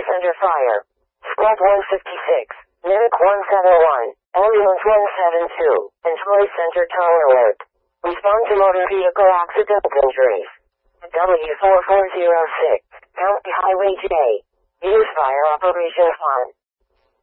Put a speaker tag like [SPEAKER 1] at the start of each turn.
[SPEAKER 1] Center fire. Squad 156, Medic 171, Ambulance 172, and Troy Center Tower alert. Respond to motor vehicle accident injuries. W4406, County Highway J. Use Fire Operations 1.